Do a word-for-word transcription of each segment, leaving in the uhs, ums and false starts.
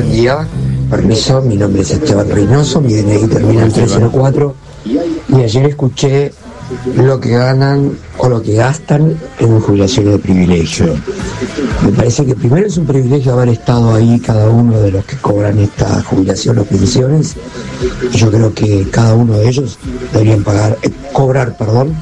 buen día. Permiso, mi nombre es Esteban Reynoso, mi D N I termina en tres cero cuatro y ayer escuché lo que ganan o lo que gastan en jubilaciones de privilegio. Me parece que primero es un privilegio haber estado ahí cada uno de los que cobran esta jubilación o pensiones. Yo creo que cada uno de ellos deberían pagar, eh, cobrar, perdón,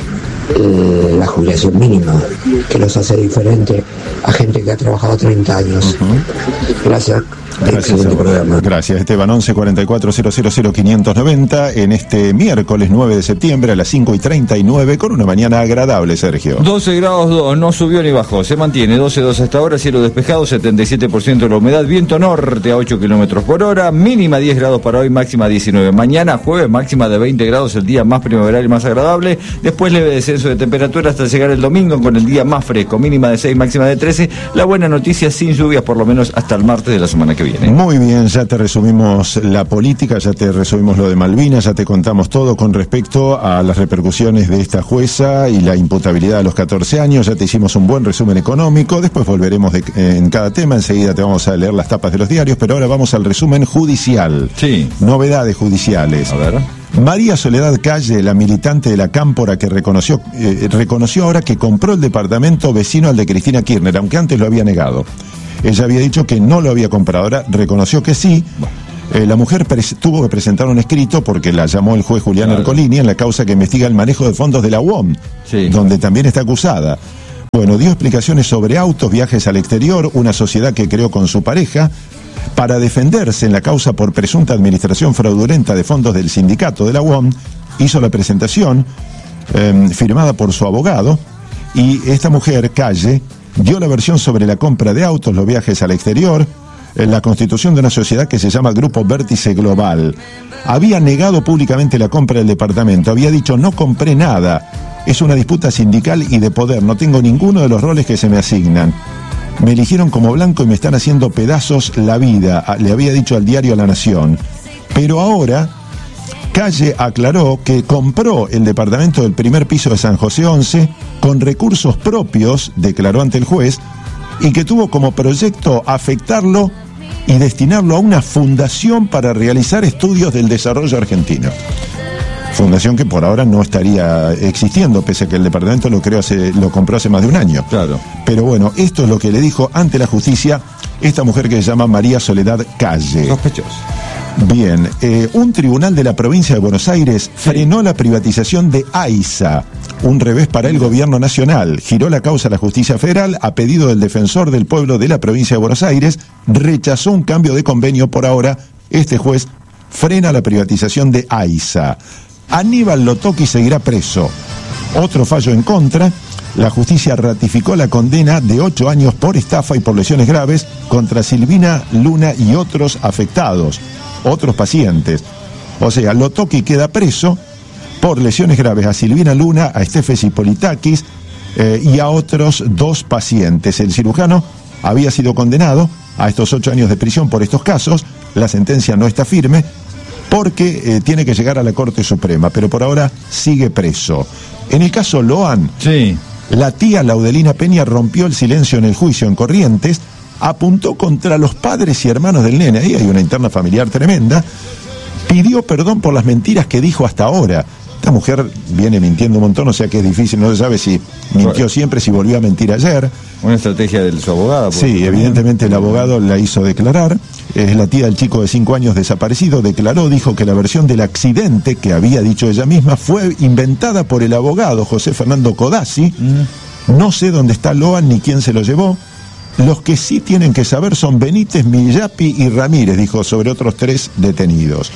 eh, la jubilación mínima, que los hace diferente a gente que ha trabajado treinta años. Uh-huh. Gracias. Gracias, gracias Esteban. Once cuarenta y cuatro cero cero cero quinientos noventa en este miércoles nueve de septiembre a las cinco y treinta y nueve con una mañana agradable, Sergio. doce grados dos, no subió ni bajó, se mantiene doce dos hasta ahora, cielo despejado, setenta y siete por ciento de la humedad, viento norte a ocho kilómetros por hora, mínima diez grados para hoy, máxima diecinueve. Mañana jueves, máxima de veinte grados, el día más primaveral y más agradable, después leve descenso de temperatura hasta llegar el domingo con el día más fresco, mínima de seis, máxima de trece. La buena noticia, sin lluvias por lo menos hasta el martes de la semana que viene. Muy bien, ya te resumimos la política, ya te resumimos lo de Malvinas, ya te contamos todo con respecto a las repercusiones de esta jueza y la imputabilidad a los catorce años, ya te hicimos un buen resumen económico, después volveremos de, en cada tema, enseguida te vamos a leer las tapas de los diarios, pero ahora vamos al resumen judicial. Sí. Novedades judiciales. A ver. María Soledad Calle, la militante de la Cámpora que reconoció, eh, reconoció ahora que compró el departamento vecino al de Cristina Kirchner, aunque antes lo había negado. Ella había dicho que no lo había comprado, ahora reconoció que sí. Eh, la mujer pres- tuvo que presentar un escrito porque la llamó el juez Julián claro. Ercolini en la causa que investiga el manejo de fondos de la U O M, sí. donde también está acusada. Bueno, dio explicaciones sobre autos, viajes al exterior, una sociedad que creó con su pareja, para defenderse en la causa por presunta administración fraudulenta de fondos del sindicato de la U O M, hizo la presentación eh, firmada por su abogado, y esta mujer, Calle, dio la versión sobre la compra de autos, los viajes al exterior, la constitución de una sociedad que se llama Grupo Vértice Global. Había negado públicamente la compra del departamento, había dicho no compré nada, es una disputa sindical y de poder, no tengo ninguno de los roles que se me asignan. Me eligieron como blanco y me están haciendo pedazos la vida, le había dicho al diario La Nación. Pero ahora, Calle aclaró que compró el departamento del primer piso de San José once con recursos propios, declaró ante el juez, y que tuvo como proyecto afectarlo y destinarlo a una fundación para realizar estudios del desarrollo argentino. Fundación que por ahora no estaría existiendo, pese a que el departamento lo creó hace, lo compró hace más de un año. Claro. Pero bueno, esto es lo que le dijo ante la justicia esta mujer que se llama María Soledad Calle. Sospechosa. Bien, eh, un tribunal de la provincia de Buenos Aires sí. frenó la privatización de AISA, un revés para el gobierno nacional. Giró la causa a la justicia federal a pedido del defensor del pueblo de la provincia de Buenos Aires, rechazó un cambio de convenio. Por ahora, este juez frena la privatización de AISA. Aníbal Lotoki seguirá preso. Otro fallo en contra. La justicia ratificó la condena de ocho años por estafa y por lesiones graves contra Silvina Luna y otros afectados, otros pacientes. O sea, Lotoki queda preso por lesiones graves a Silvina Luna, a Estefesi Politakis eh, y a otros dos pacientes. El cirujano había sido condenado a estos ocho años de prisión por estos casos. La sentencia no está firme porque eh, tiene que llegar a la Corte Suprema, pero por ahora sigue preso. En el caso Loan, sí. la tía Laudelina Peña rompió el silencio en el juicio en Corrientes, apuntó contra los padres y hermanos del nene, ahí hay una interna familiar tremenda, pidió perdón por las mentiras que dijo hasta ahora. Esta mujer viene mintiendo un montón, o sea que es difícil, no se sabe si mintió siempre, si volvió a mentir ayer. Una estrategia de su abogado. Sí, evidentemente el abogado la hizo declarar. Es la tía del chico de cinco años desaparecido, declaró, dijo que la versión del accidente que había dicho ella misma fue inventada por el abogado José Fernando Codazzi. Mm. No sé dónde está Loan ni quién se lo llevó. Los que sí tienen que saber son Benítez, Millapi y Ramírez, dijo, sobre otros tres detenidos.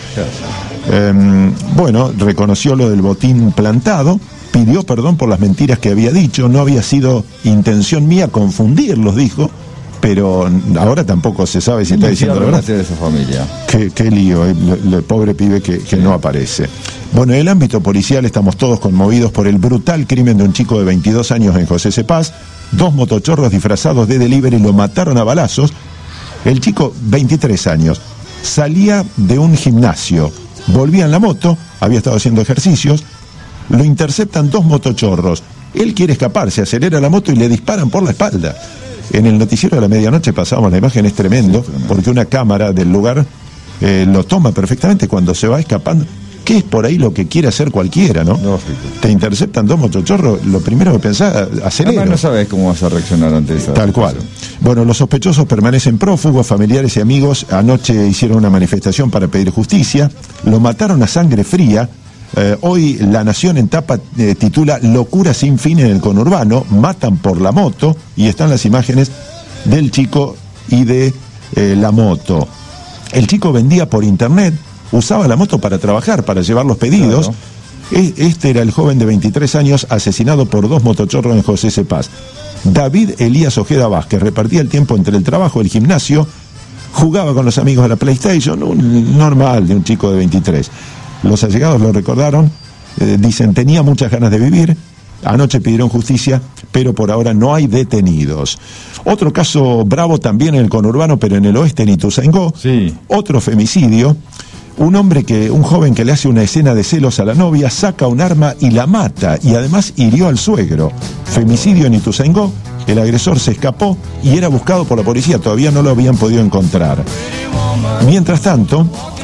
Eh, bueno, reconoció lo del botín plantado, pidió perdón por las mentiras que había dicho, no había sido intención mía confundirlos, dijo, pero ahora tampoco se sabe si está diciendo la verdad. De su familia. Qué, qué lío, el, el pobre pibe que, que sí. no aparece. Bueno, en el ámbito policial estamos todos conmovidos por el brutal crimen de un chico de veintidós años en José Cepaz. Dos motochorros disfrazados de delivery lo mataron a balazos. El chico, veintitrés años, salía de un gimnasio, volvía en la moto, había estado haciendo ejercicios, lo interceptan dos motochorros. Él quiere escaparse, acelera la moto y le disparan por la espalda. En el noticiero de la medianoche pasábamos la imagen, es tremendo, sí, porque una cámara del lugar eh, lo toma perfectamente cuando se va escapando. Que es por ahí lo que quiere hacer cualquiera, ¿no? Lógico. Te interceptan dos motochorros, lo primero que pensás, acelera. No sabes cómo vas a reaccionar ante esa. Tal cual. Bueno, los sospechosos permanecen prófugos, familiares y amigos anoche hicieron una manifestación para pedir justicia, lo mataron a sangre fría. Eh, hoy La Nación en tapa eh, titula Locura sin fin en el conurbano, matan por la moto, y están las imágenes del chico y de eh, la moto. El chico vendía por internet, usaba la moto para trabajar, para llevar los pedidos. Claro. Este era el joven de veintitrés años asesinado por dos motochorros en José Cepaz. David Elías Ojeda Vázquez repartía el tiempo entre el trabajo y el gimnasio, jugaba con los amigos a la PlayStation, un normal de un chico de veintitrés. Los allegados lo recordaron, eh, dicen, tenía muchas ganas de vivir, anoche pidieron justicia, pero por ahora no hay detenidos. Otro caso bravo también en el conurbano, pero en el oeste, en Ituzaingó, sí. Otro femicidio. Un hombre que, un joven que le hace una escena de celos a la novia, saca un arma y la mata, y además hirió al suegro. Femicidio en Ituzaingó, el agresor se escapó y era buscado por la policía, todavía no lo habían podido encontrar. Mientras tanto,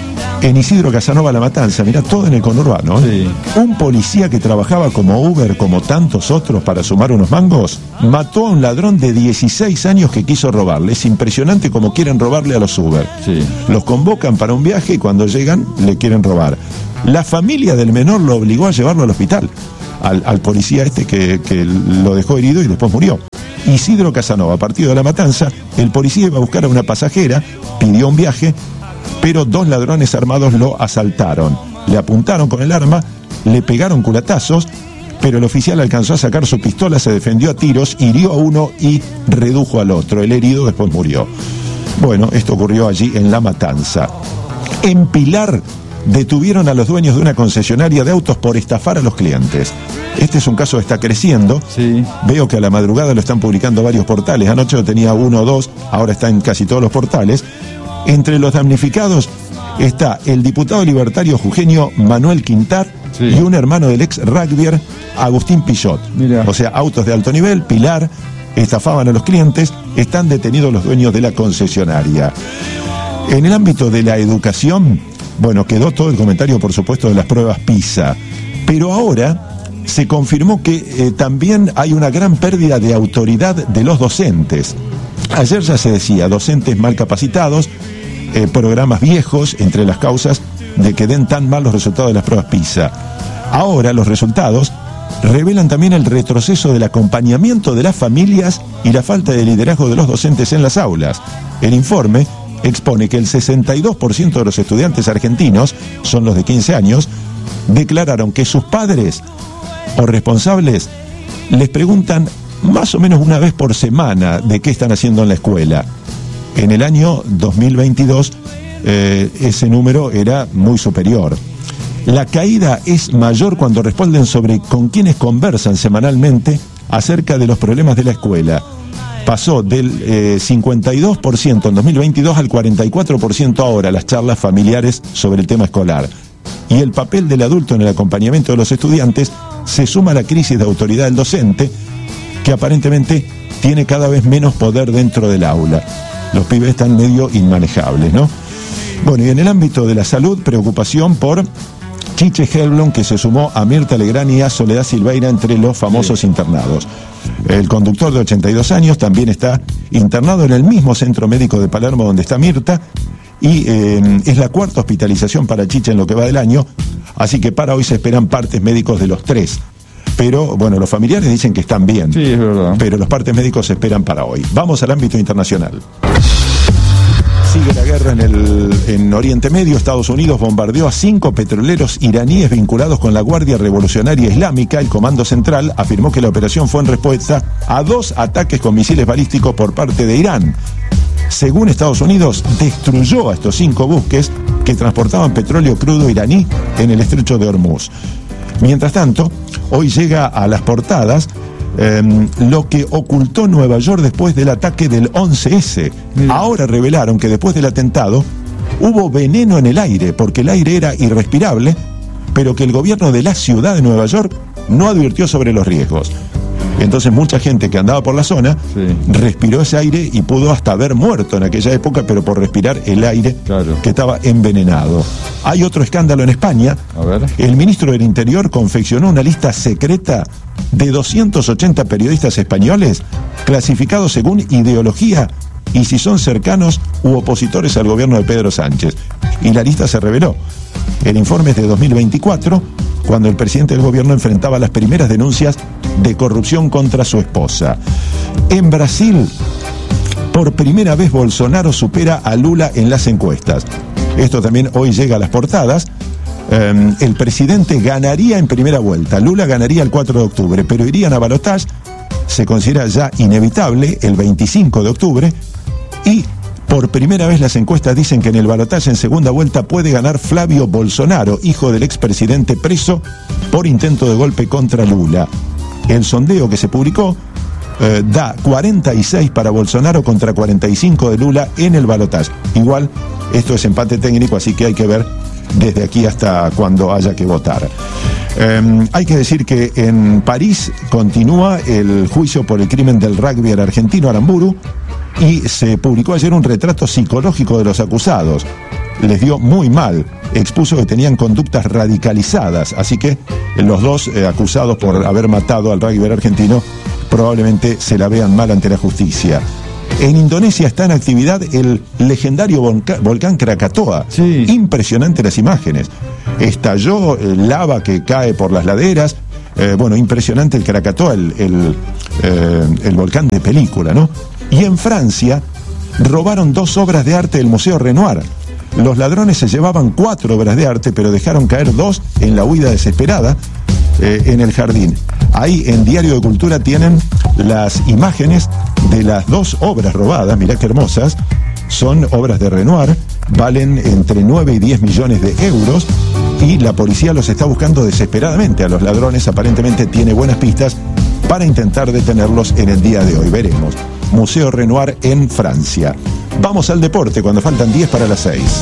en Isidro Casanova La Matanza, mirá, todo en el conurbano, ¿eh? Sí. Un policía que trabajaba como Uber, como tantos otros, para sumar unos mangos, mató a un ladrón de dieciséis años que quiso robarle. Es impresionante cómo quieren robarle a los Uber. Sí. Los convocan para un viaje y cuando llegan le quieren robar. La familia del menor lo obligó a llevarlo al hospital, al, al policía este que, que lo dejó herido y después murió. Isidro Casanova, partido de La Matanza, el policía iba a buscar a una pasajera, pidió un viaje, pero dos ladrones armados lo asaltaron. Le apuntaron con el arma, le pegaron culatazos, pero el oficial alcanzó a sacar su pistola, se defendió a tiros, hirió a uno y redujo al otro. El herido después murió. Bueno, esto ocurrió allí en La Matanza. En Pilar detuvieron a los dueños de una concesionaria de autos por estafar a los clientes. Este es un caso que está creciendo. Sí. Veo que a la madrugada lo están publicando varios portales. Anoche lo tenía uno o dos, ahora está en casi todos los portales. Entre los damnificados está el diputado libertario jujeño Manuel Quintar, sí, y un hermano del ex rugbyer Agustín Pillot. Mirá. O sea, autos de alto nivel, Pilar, estafaban a los clientes, están detenidos los dueños de la concesionaria. En el ámbito de la educación, bueno, quedó todo el comentario, por supuesto, de las pruebas PISA, pero ahora se confirmó que eh, también hay una gran pérdida de autoridad de los docentes. Ayer ya se decía, docentes mal capacitados, eh, programas viejos, entre las causas de que den tan mal los resultados de las pruebas PISA. Ahora los resultados revelan también el retroceso del acompañamiento de las familias y la falta de liderazgo de los docentes en las aulas. El informe expone que el sesenta y dos por ciento de los estudiantes argentinos, son los de quince años, declararon que sus padres o responsables les preguntan más o menos una vez por semana de qué están haciendo en la escuela. En el año dos mil veintidós eh, ese número era muy superior. La caída es mayor cuando responden sobre con quienes conversan semanalmente acerca de los problemas de la escuela. Pasó del eh, cincuenta y dos por ciento en dos mil veintidós al cuarenta y cuatro por ciento ahora las charlas familiares sobre el tema escolar. Y el papel del adulto en el acompañamiento de los estudiantes se suma a la crisis de autoridad del docente, que aparentemente tiene cada vez menos poder dentro del aula. Los pibes están medio inmanejables, ¿no? Bueno, y en el ámbito de la salud, preocupación por Chiche Helblom, que se sumó a Mirta Legrand y a Soledad Silveira entre los famosos sí. internados. El conductor de ochenta y dos años también está internado en el mismo centro médico de Palermo donde está Mirta, y eh, es la cuarta hospitalización para Chiche en lo que va del año, así que para hoy se esperan partes médicos de los tres. Pero, bueno, los familiares dicen que están bien. Sí, es verdad. Pero los partes médicos se esperan para hoy. Vamos al ámbito internacional. Sigue la guerra en el en Oriente Medio. Estados Unidos bombardeó a cinco petroleros iraníes vinculados con la Guardia Revolucionaria Islámica. El Comando Central afirmó que la operación fue en respuesta a dos ataques con misiles balísticos por parte de Irán. Según Estados Unidos, destruyó a estos cinco buques que transportaban petróleo crudo iraní en el estrecho de Hormuz. Mientras tanto, hoy llega a las portadas eh, lo que ocultó Nueva York después del ataque del once ese. Ahora revelaron que después del atentado hubo veneno en el aire, porque el aire era irrespirable, pero que el gobierno de la ciudad de Nueva York no advirtió sobre los riesgos. Entonces mucha gente que andaba por la zona sí. respiró ese aire y pudo hasta haber muerto en aquella época, pero por respirar el aire claro. que estaba envenenado. Hay otro escándalo en España. A ver. El ministro del Interior confeccionó una lista secreta de doscientos ochenta periodistas españoles clasificados según ideología y si son cercanos u opositores al gobierno de Pedro Sánchez. Y la lista se reveló. El informe es de dos mil veinticuatro, cuando el presidente del gobierno enfrentaba las primeras denuncias de corrupción contra su esposa. En Brasil, por primera vez Bolsonaro supera a Lula en las encuestas. Esto también hoy llega a las portadas. Eh, el presidente ganaría en primera vuelta, Lula ganaría el cuatro de octubre, pero irían a balotaje, se considera ya inevitable el veinticinco de octubre, y por primera vez las encuestas dicen que en el balotaje en segunda vuelta puede ganar Flavio Bolsonaro, hijo del expresidente preso por intento de golpe contra Lula. El sondeo que se publicó eh, da cuarenta y seis para Bolsonaro contra cuarenta y cinco de Lula en el balotaje. Igual, esto es empate técnico, así que hay que ver desde aquí hasta cuando haya que votar. Eh, hay que decir que en París continúa el juicio por el crimen del rugby argentino Aramburu, y se publicó ayer un retrato psicológico de los acusados. Les dio muy mal, expuso que tenían conductas radicalizadas, así que los dos eh, acusados por haber matado al rugby argentino probablemente se la vean mal ante la justicia. En Indonesia está en actividad el legendario volca- volcán Krakatoa. Sí. Impresionante las imágenes. Estalló eh, lava que cae por las laderas. Eh, bueno, impresionante el Krakatoa, el, el, eh, el volcán de película, ¿no? Y en Francia robaron dos obras de arte del Museo Renoir. Los ladrones se llevaban cuatro obras de arte, pero dejaron caer dos en la huida desesperada eh, en el jardín. Ahí en Diario de Cultura tienen las imágenes de las dos obras robadas, mirá qué hermosas. Son obras de Renoir, valen entre nueve y diez millones de euros y la policía los está buscando desesperadamente a los ladrones. Aparentemente tiene buenas pistas para intentar detenerlos en el día de hoy. Veremos. Museo Renoir en Francia. Vamos al deporte cuando faltan diez para las seis.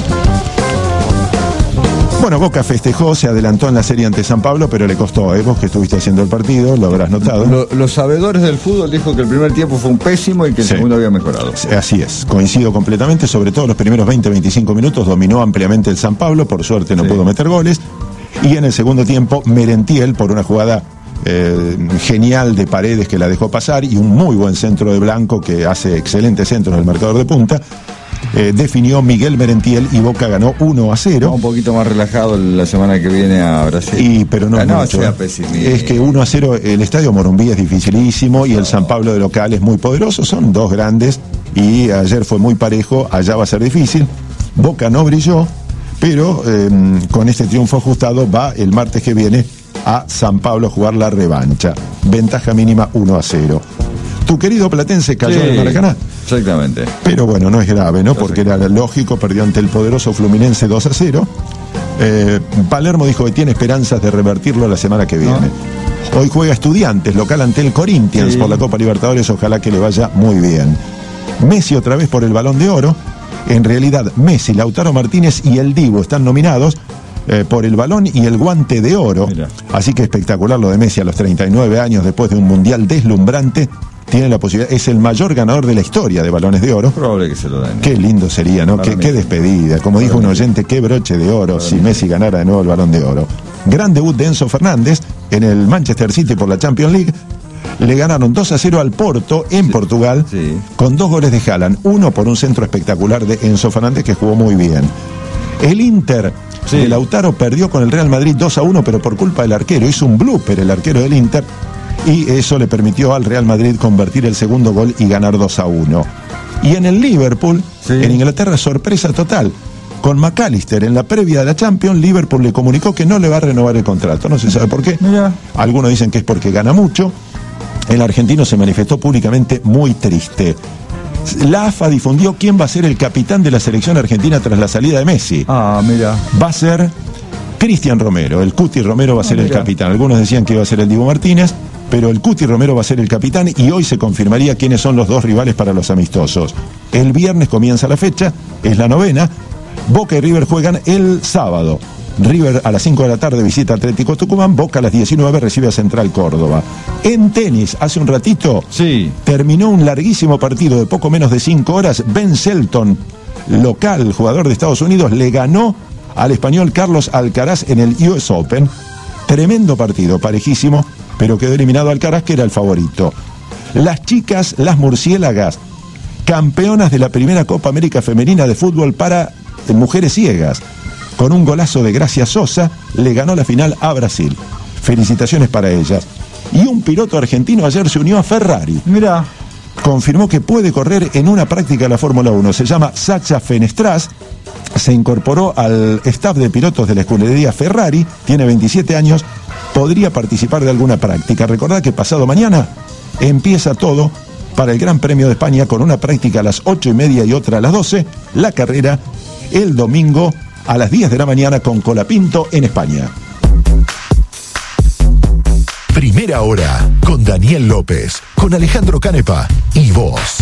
Bueno, Boca festejó, se adelantó en la serie ante San Pablo, pero le costó, ¿eh? Vos que estuviste haciendo el partido, lo habrás notado. Lo, los sabedores del fútbol dijo que el primer tiempo fue un pésimo y que el Sí. segundo había mejorado. Así es, coincido completamente, sobre todo los primeros veinte a veinticinco minutos dominó ampliamente el San Pablo, por suerte no Sí. pudo meter goles, y en el segundo tiempo Merentiel, por una jugada eh, genial de Paredes que la dejó pasar y un muy buen centro de Blanco que hace excelentes centros del marcador de punta, eh, definió Miguel Merentiel y Boca ganó uno a cero. No, un poquito más relajado la semana que viene a Brasil. Y, pero no, Ah, no mucho, sea ¿eh? pesimista. Es que uno a cero, el estadio Morumbí es dificilísimo y el San Pablo de local es muy poderoso, son dos grandes y ayer fue muy parejo, allá va a ser difícil. Boca no brilló, pero eh, con este triunfo ajustado va el martes que viene a San Pablo a jugar la revancha. Ventaja mínima uno a cero. Tu querido Platense cayó Sí, en el Maracaná. Exactamente. Pero bueno, no es grave, ¿no? Porque era lógico, perdió ante el poderoso Fluminense dos a cero. Eh, Palermo dijo que tiene esperanzas de revertirlo la semana que viene. ¿No? Hoy juega Estudiantes, local ante el Corinthians, sí, por la Copa Libertadores, ojalá que le vaya muy bien. Messi otra vez por el Balón de Oro. En realidad, Messi, Lautaro Martínez y el Divo están nominados eh, por el Balón y el Guante de Oro. Mira. Así que espectacular lo de Messi a los treinta y nueve años, después de un mundial deslumbrante. Tiene la posibilidad, es el mayor ganador de la historia de Balones de Oro. Probable que se lo den. Qué lindo sería, ¿no? Qué, qué despedida. Como dijo un oyente, qué broche de oro si Messi ganara de nuevo el Balón de Oro. Gran debut de Enzo Fernández en el Manchester City por la Champions League. Le ganaron dos a cero al Porto en sí, Portugal, sí, con dos goles de Haaland. Uno por un centro espectacular de Enzo Fernández que jugó muy bien. El Inter sí. de Lautaro perdió con el Real Madrid dos a uno, pero por culpa del arquero. Hizo un blooper el arquero del Inter. Y eso le permitió al Real Madrid convertir el segundo gol y ganar dos a uno. Y en el Liverpool, sí, en Inglaterra, sorpresa total. Con McAllister en la previa de la Champions, Liverpool le comunicó que no le va a renovar el contrato. No se sabe por qué. Mira. Algunos dicen que es porque gana mucho. El argentino se manifestó públicamente muy triste. La A F A difundió quién va a ser el capitán de la selección argentina tras la salida de Messi. Ah, mira. Va a ser Cristian Romero. El Cuti Romero va a ser ah, el capitán. Algunos decían que iba a ser el Dibu Martínez, pero el Cuti Romero va a ser el capitán y hoy se confirmaría quiénes son los dos rivales para los amistosos. El viernes comienza la fecha, es la novena. Boca y River juegan el sábado. River a las cinco de la tarde visita Atlético Tucumán, Boca a las diecinueve recibe a Central Córdoba. En tenis, hace un ratito, sí, terminó un larguísimo partido de poco menos de cinco horas. Ben Shelton, local, jugador de Estados Unidos, le ganó al español Carlos Alcaraz en el U S Open. Tremendo partido, parejísimo, pero quedó eliminado Alcaraz, que era el favorito. Las chicas, las murciélagas, campeonas de la primera Copa América Femenina de Fútbol para mujeres ciegas. Con un golazo de Gracia Sosa, le ganó la final a Brasil. Felicitaciones para ellas. Y un piloto argentino ayer se unió a Ferrari. Mirá. Confirmó que puede correr en una práctica de la Fórmula uno. Se llama Sacha Fenestras. Se incorporó al staff de pilotos de la escudería Ferrari. Tiene veintisiete años. Podría participar de alguna práctica. Recordad que pasado mañana empieza todo para el Gran Premio de España con una práctica a las ocho y media y otra a las doce. La carrera el domingo a las diez de la mañana con Colapinto en España. Primera hora con Daniel López, con Alejandro Canepa y vos.